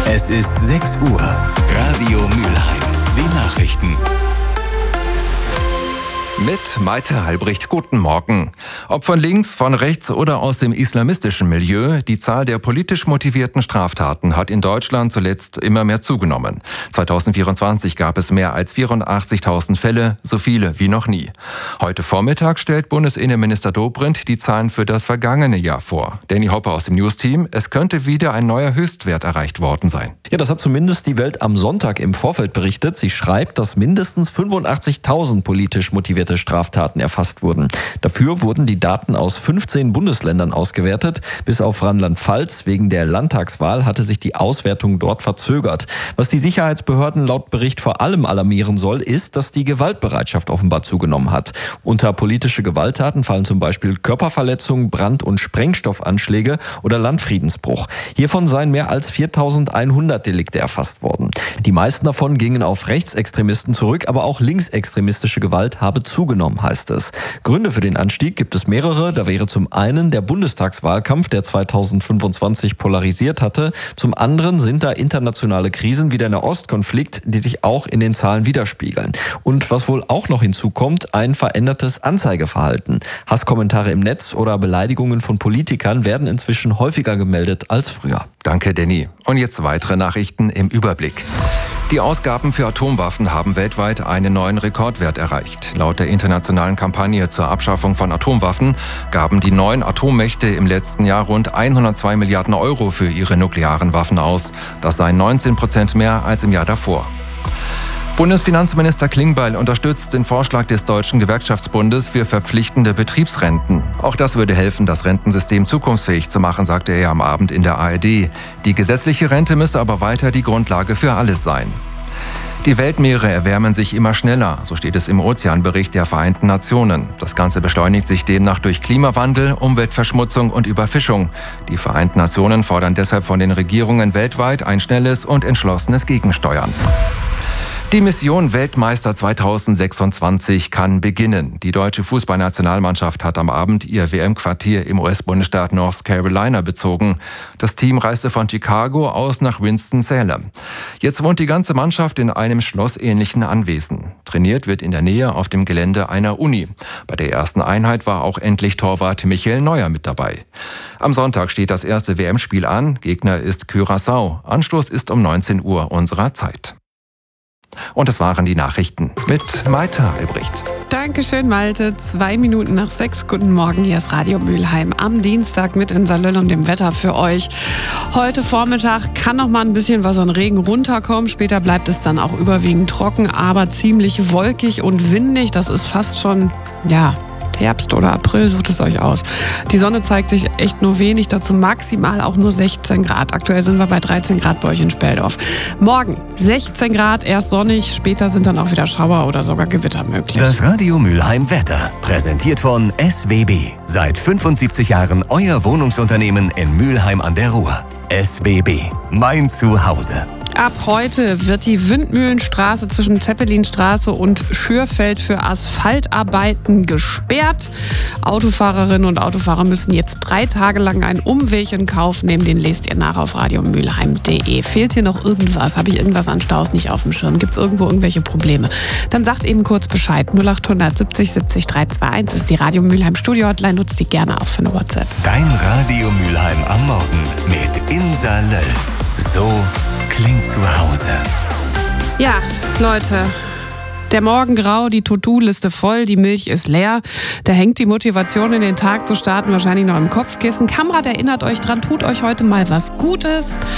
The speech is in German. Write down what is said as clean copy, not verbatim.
Es ist 6 Uhr. Radio Mülheim. Die Nachrichten. Mit Maite Halbricht, guten Morgen. Ob von links, von rechts oder aus dem islamistischen Milieu, die Zahl der politisch motivierten Straftaten hat in Deutschland zuletzt immer mehr zugenommen. 2024 gab es mehr als 84.000 Fälle, so viele wie noch nie. Heute Vormittag stellt Bundesinnenminister Dobrindt die Zahlen für das vergangene Jahr vor. Danny Hopper aus dem News-Team, es könnte wieder ein neuer Höchstwert erreicht worden sein. Ja, das hat zumindest die Welt am Sonntag im Vorfeld berichtet. Sie schreibt, dass mindestens 85.000 politisch motivierte Straftaten erfasst wurden. Dafür wurden die Daten aus 15 Bundesländern ausgewertet. Bis auf Rheinland-Pfalz wegen der Landtagswahl hatte sich die Auswertung dort verzögert. Was die Sicherheitsbehörden laut Bericht vor allem alarmieren soll, ist, dass die Gewaltbereitschaft offenbar zugenommen hat. Unter politische Gewalttaten fallen zum Beispiel Körperverletzungen, Brand- und Sprengstoffanschläge oder Landfriedensbruch. Hiervon seien mehr als 4.100 Delikte erfasst worden. Die meisten davon gingen auf Rechtsextremisten zurück, aber auch linksextremistische Gewalt habe zugenommen, heißt es. Gründe für den Anstieg gibt es mehrere. Da wäre zum einen der Bundestagswahlkampf, der 2025 polarisiert hatte. Zum anderen sind da internationale Krisen wie der Nahostkonflikt, die sich auch in den Zahlen widerspiegeln. Und was wohl auch noch hinzukommt, ein verändertes Anzeigeverhalten. Hasskommentare im Netz oder Beleidigungen von Politikern werden inzwischen häufiger gemeldet als früher. Danke, Danny. Und jetzt weitere Nachrichten im Überblick. Die Ausgaben für Atomwaffen haben weltweit einen neuen Rekordwert erreicht. Laut der internationalen Kampagne zur Abschaffung von Atomwaffen gaben die 9 Atommächte im letzten Jahr rund 102 Milliarden Euro für ihre nuklearen Waffen aus. Das seien 19% mehr als im Jahr davor. Bundesfinanzminister Klingbeil unterstützt den Vorschlag des Deutschen Gewerkschaftsbundes für verpflichtende Betriebsrenten. Auch das würde helfen, das Rentensystem zukunftsfähig zu machen, sagte er am Abend in der ARD. Die gesetzliche Rente müsse aber weiter die Grundlage für alles sein. Die Weltmeere erwärmen sich immer schneller, so steht es im Ozeanbericht der Vereinten Nationen. Das Ganze beschleunigt sich demnach durch Klimawandel, Umweltverschmutzung und Überfischung. Die Vereinten Nationen fordern deshalb von den Regierungen weltweit ein schnelles und entschlossenes Gegensteuern. Die Mission Weltmeister 2026 kann beginnen. Die deutsche Fußballnationalmannschaft hat am Abend ihr WM-Quartier im US-Bundesstaat North Carolina bezogen. Das Team reiste von Chicago aus nach Winston-Salem. Jetzt wohnt die ganze Mannschaft in einem schlossähnlichen Anwesen. Trainiert wird in der Nähe auf dem Gelände einer Uni. Bei der ersten Einheit war auch endlich Torwart Michael Neuer mit dabei. Am Sonntag steht das erste WM-Spiel an. Gegner ist Curaçao. Anstoß ist um 19 Uhr unserer Zeit. Und das waren die Nachrichten mit Maite Halbricht. Dankeschön, Malte. 2 Minuten nach 6. Guten Morgen, hier ist Radio Mülheim. Am Dienstag mit in Salön und dem Wetter für euch. Heute Vormittag kann noch mal ein bisschen was an Regen runterkommen. Später bleibt es dann auch überwiegend trocken, aber ziemlich wolkig und windig. Das ist fast schon, Herbst oder April, sucht es euch aus. Die Sonne zeigt sich echt nur wenig, dazu maximal auch nur 16 Grad. Aktuell sind wir bei 13 Grad bei euch in Speldorf. Morgen 16 Grad, erst sonnig, später sind dann auch wieder Schauer oder sogar Gewitter möglich. Das Radio Mülheim Wetter, präsentiert von SWB. Seit 75 Jahren euer Wohnungsunternehmen in Mülheim an der Ruhr. SWB, mein Zuhause. Ab heute wird die Windmühlenstraße zwischen Zeppelinstraße und Schürfeld für Asphaltarbeiten gesperrt. Autofahrerinnen und Autofahrer müssen jetzt 3 Tage lang einen Umweg in Kauf nehmen. Den lest ihr nach auf radiomülheim.de. Fehlt hier noch irgendwas? Habe ich irgendwas an Staus nicht auf dem Schirm? Gibt es irgendwo irgendwelche Probleme? Dann sagt eben kurz Bescheid. 0800 70 70 321 ist die Radio Mülheim Studio Hotline. Nutzt die gerne auch für eine WhatsApp. Dein Radio Mülheim am Morgen mit Insa Löll. So klingt zu Hause. Ja, Leute, der Morgen grau, die To-Do-Liste voll, die Milch ist leer. Da hängt die Motivation in den Tag zu starten wahrscheinlich noch im Kopfkissen. Kamrat erinnert euch dran, tut euch heute mal was Gutes.